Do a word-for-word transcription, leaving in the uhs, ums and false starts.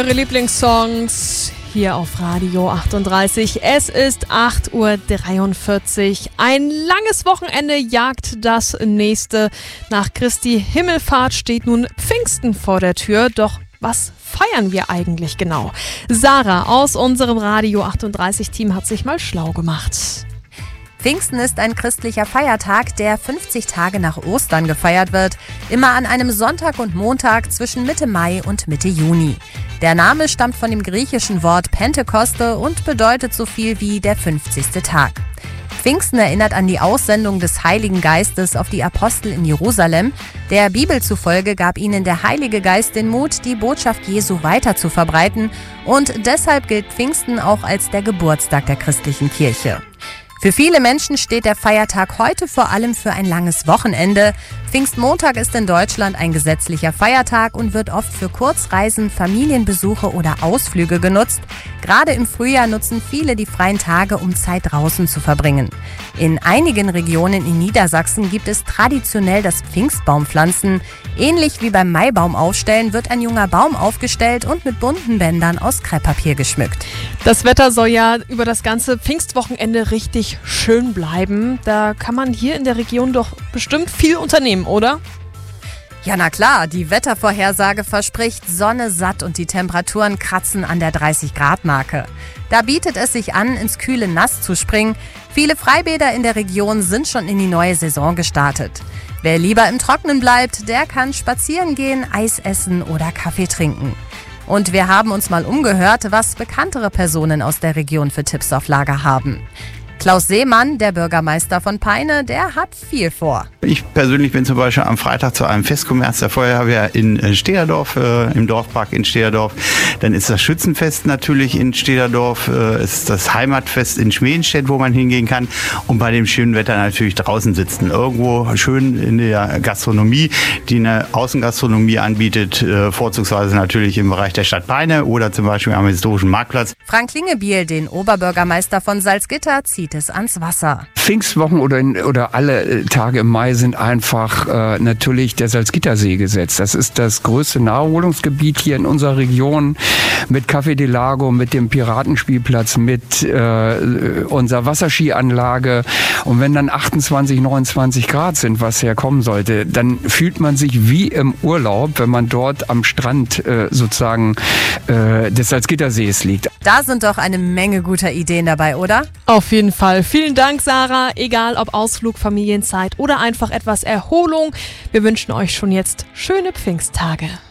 Eure Lieblingssongs hier auf Radio achtunddreißig. Es ist acht Uhr dreiundvierzig. Ein langes Wochenende jagt das nächste. Nach Christi Himmelfahrt steht nun Pfingsten vor der Tür. Doch was feiern wir eigentlich genau? Sarah aus unserem Radio achtunddreißig-Team hat sich mal schlau gemacht. Pfingsten ist ein christlicher Feiertag, der fünfzig Tage nach Ostern gefeiert wird. Immer an einem Sonntag und Montag zwischen Mitte Mai und Mitte Juni. Der Name stammt von dem griechischen Wort Pentekoste und bedeutet so viel wie der fünfzigste Tag. Pfingsten erinnert an die Aussendung des Heiligen Geistes auf die Apostel in Jerusalem. Der Bibel zufolge gab ihnen der Heilige Geist den Mut, die Botschaft Jesu weiter zu verbreiten. Und deshalb gilt Pfingsten auch als der Geburtstag der christlichen Kirche. Für viele Menschen steht der Feiertag heute vor allem für ein langes Wochenende. Pfingstmontag ist in Deutschland ein gesetzlicher Feiertag und wird oft für Kurzreisen, Familienbesuche oder Ausflüge genutzt. Gerade im Frühjahr nutzen viele die freien Tage, um Zeit draußen zu verbringen. In einigen Regionen in Niedersachsen gibt es traditionell das Pfingstbaumpflanzen. Ähnlich wie beim Maibaumaufstellen wird ein junger Baum aufgestellt und mit bunten Bändern aus Krepppapier geschmückt. Das Wetter soll ja über das ganze Pfingstwochenende richtig schön bleiben. Da kann man hier in der Region doch bestimmt viel unternehmen, oder? Ja, na klar, die Wettervorhersage verspricht Sonne satt und die Temperaturen kratzen an der dreißig Grad Marke. Da bietet es sich an, ins kühle Nass zu springen. Viele Freibäder in der Region sind schon in die neue Saison gestartet. Wer lieber im Trockenen bleibt, der kann spazieren gehen, Eis essen oder Kaffee trinken. Und wir haben uns mal umgehört, was bekanntere Personen aus der Region für Tipps auf Lager haben. Klaus Seemann, der Bürgermeister von Peine, der hat viel vor. Ich persönlich bin zum Beispiel am Freitag zu einem Festkommerz der Feuerwehr in Stederdorf, äh, im Dorfpark in Stederdorf. Dann ist das Schützenfest natürlich in Stederdorf, äh, ist das Heimatfest in Schmedenstedt, wo man hingehen kann. Und bei dem schönen Wetter natürlich draußen sitzen. Irgendwo schön in der Gastronomie, die eine Außengastronomie anbietet, äh, vorzugsweise natürlich im Bereich der Stadt Peine oder zum Beispiel am historischen Marktplatz. Frank Klingebiel, den Oberbürgermeister von Salzgitter, zieht es ans Wasser. Pfingstwochen oder, in, oder alle Tage im Mai sind einfach äh, natürlich der Salzgittersee gesetzt. Das ist das größte Naherholungsgebiet hier in unserer Region mit Café del Lago, mit dem Piratenspielplatz, mit äh, unserer Wasserskianlage. Und wenn dann achtundzwanzig, neunundzwanzig Grad sind, was herkommen sollte, dann fühlt man sich wie im Urlaub, wenn man dort am Strand äh, sozusagen äh, des Salzgittersees liegt. Da sind doch eine Menge guter Ideen dabei, oder? Auf jeden Fall. Vielen Dank, Sarah. Egal ob Ausflug, Familienzeit oder einfach etwas Erholung. Wir wünschen euch schon jetzt schöne Pfingsttage.